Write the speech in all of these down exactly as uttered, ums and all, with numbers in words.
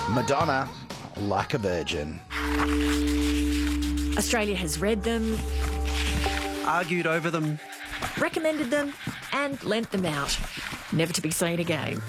Madonna, Like a Virgin. Australia has read them, Argued over them. recommended them and lent them out, never to be seen again.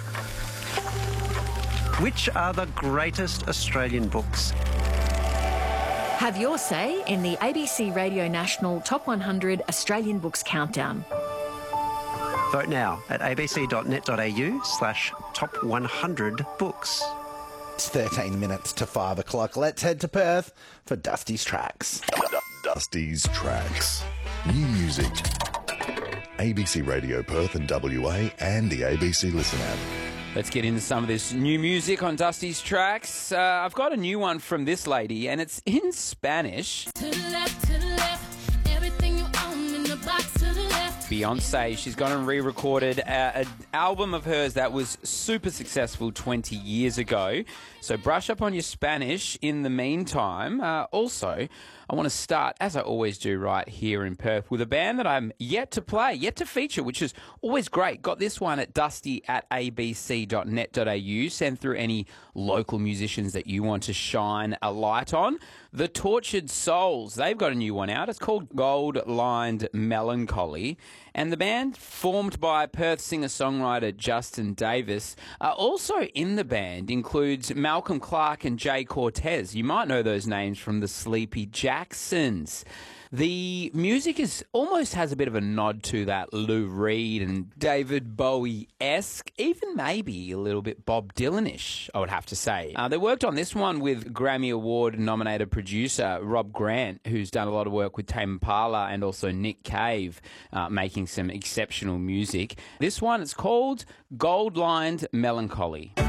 Which are the greatest Australian books? Have your say in the A B C Radio National Top one hundred Australian Books Countdown. Vote now at abc.net.au slash top 100 books. It's thirteen minutes to five o'clock. Let's head to Perth for Dusty's Tracks. Dusty's Tracks. New music. A B C Radio Perth and W A and the A B C Listen app. Let's get into some of this new music on Dusty's Tracks. Uh, I've got a new one from this lady, and it's in Spanish. To the left, to the left, everything you own in the box to the left. Beyonce, she's gone and re-recorded a, an album of hers that was super successful twenty years ago. So brush up on your Spanish in the meantime. Uh, also, I want to start, as I always do right here in Perth, with a band that I'm yet to play, yet to feature, which is always great. Got this one at dusty at a b c dot net dot a u. Send through any local musicians that you want to shine a light on. The Tortured Souls, they've got a new one out. It's called Gold Lined Melancholy. And the band, formed by Perth singer-songwriter Justin Davis, uh, also in the band includes Malcolm Clark and Jay Cortez. You might know those names from the Sleepy Jacksons. The music is almost has a bit of a nod to that Lou Reed and David Bowie-esque, even maybe a little bit Bob Dylan-ish, I would have to say. Uh, they worked on this one with Grammy Award-nominated producer Rob Grant, who's done a lot of work with Tame Impala and also Nick Cave, uh, making some exceptional music. This one is called Gold Lined Melancholy.